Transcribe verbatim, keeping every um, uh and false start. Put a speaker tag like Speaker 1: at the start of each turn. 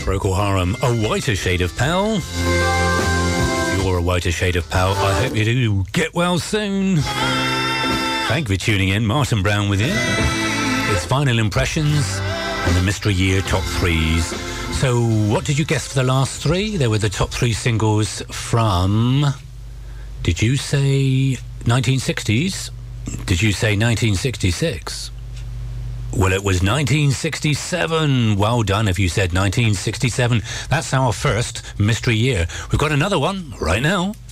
Speaker 1: Procol Harum, A Whiter Shade of Pale. You're a whiter shade of pale. I hope you do get well soon. Thank you for tuning in. Martin Brown with you. It's Final Impressions and the Mystery Year Top Threes. So, what did you guess for the last three? They were the top three singles from... Did you say nineteen sixties? Did you say nineteen sixty-six? Well, it was nineteen sixty-seven. Well done if you said nineteen sixty-seven. That's our first mystery year. We've got another one right now.